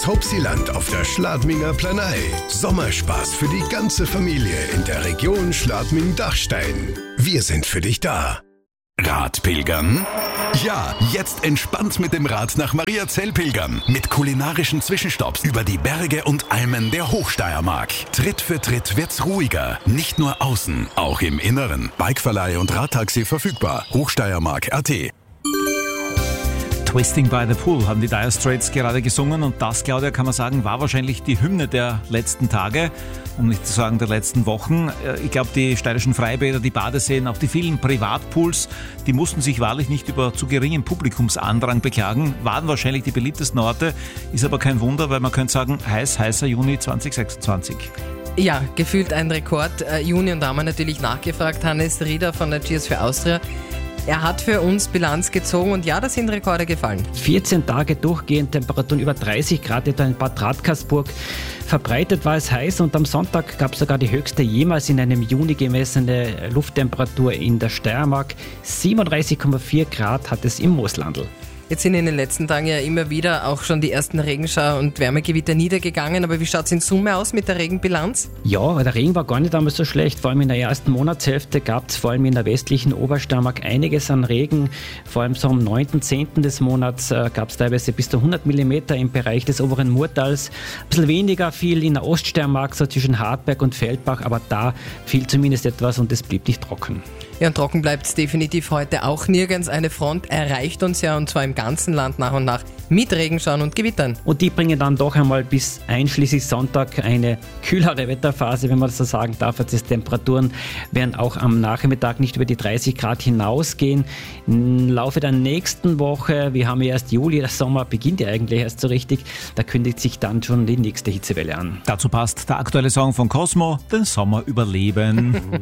aus Hauptsiland auf der Schladminger Planei. Sommerspaß für die ganze Familie in der Region Schladming-Dachstein. Wir sind für dich da. Radpilgern? Ja, jetzt entspannt mit dem Rad nach Mariazell pilgern. Mit kulinarischen Zwischenstopps über die Berge und Almen der Hochsteiermark. Tritt für Tritt wird's ruhiger. Nicht nur außen, auch im Inneren. Bikeverleih und Radtaxi verfügbar. Hochsteiermark.at. Twisting by the Pool haben die Dire Straits gerade gesungen und das, Claudia, kann man sagen, war wahrscheinlich die Hymne der letzten Tage, um nicht zu sagen der letzten Wochen. Ich glaube, die steirischen Freibäder, die Badeseen, auch die vielen Privatpools, die mussten sich wahrlich nicht über zu geringen Publikumsandrang beklagen, waren wahrscheinlich die beliebtesten Orte, ist aber kein Wunder, weil man könnte sagen, heißer Juni 2026. Ja, gefühlt ein Rekord. Juni, und da haben wir natürlich nachgefragt, Hannes Rieder von der GS für Austria. Er hat für uns Bilanz gezogen und ja, da sind Rekorde gefallen. 14 Tage durchgehend Temperaturen über 30 Grad etwa in Bad Radkersburg. Verbreitet war es heiß und am Sonntag gab es sogar die höchste jemals in einem Juni gemessene Lufttemperatur in der Steiermark. 37,4 Grad hat es im Mooslandl. Jetzt sind in den letzten Tagen ja immer wieder auch schon die ersten Regenschauer und Wärmegewitter niedergegangen, aber wie schaut es in Summe aus mit der Regenbilanz? Ja, der Regen war gar nicht einmal so schlecht. Vor allem in der ersten Monatshälfte gab es vor allem in der westlichen Obersteiermark einiges an Regen. Vor allem so am 9., 10. des Monats gab es teilweise bis zu 100 mm im Bereich des oberen Murtals. Ein bisschen weniger viel in der Oststeiermark, so zwischen Hartberg und Feldbach, aber da fiel zumindest etwas und es blieb nicht trocken. Ja, und trocken bleibt es definitiv heute auch nirgends. Eine Front erreicht uns ja, und zwar im ganzen Land nach und nach, mit Regenschauern und Gewittern. Und die bringen dann doch einmal bis einschließlich Sonntag eine kühlere Wetterphase, wenn man das so sagen darf. Die Temperaturen werden auch am Nachmittag nicht über die 30 Grad hinausgehen. Im Laufe der nächsten Woche, wir haben ja erst Juli, der Sommer beginnt ja eigentlich erst so richtig, da kündigt sich dann schon die nächste Hitzewelle an. Dazu passt der aktuelle Song von Cosmo, den Sommer überleben.